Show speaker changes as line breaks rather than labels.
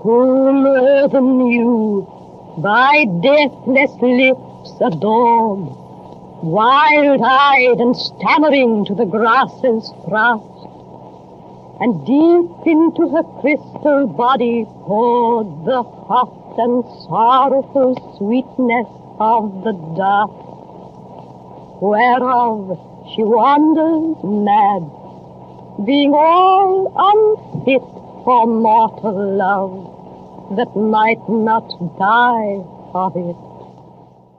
whom earthen you by deathless lips adored, wild-eyed and stammering to the grasses thrust, and deep into her crystal body poured the hot and sorrowful sweetness of the dust, whereof she wanders mad, being all unfit for mortal love that might not die of it.